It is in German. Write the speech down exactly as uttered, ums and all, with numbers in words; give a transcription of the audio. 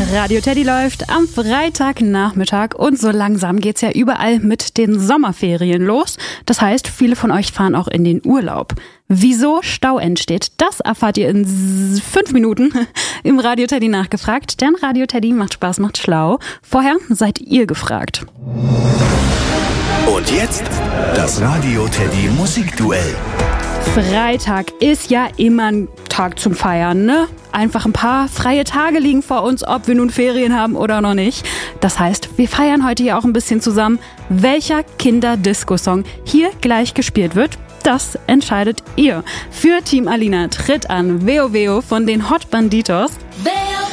Radio Teddy läuft am Freitagnachmittag und so langsam geht's ja überall mit den Sommerferien los. Das heißt, viele von euch fahren auch in den Urlaub. Wieso Stau entsteht, das erfahrt ihr in fünf Minuten im Radio Teddy nachgefragt. Denn Radio Teddy macht Spaß, macht schlau. Vorher seid ihr gefragt. Und jetzt das Radio Teddy Musikduell. Freitag ist ja immer ein Tag zum Feiern, ne? Einfach ein paar freie Tage liegen vor uns, ob wir nun Ferien haben oder noch nicht. Das heißt, wir feiern heute hier auch ein bisschen zusammen. Welcher Kinder-Disco-Song hier gleich gespielt wird, das entscheidet ihr. Für Team Alina tritt an Veo Veo von den Hot Banditos. Veo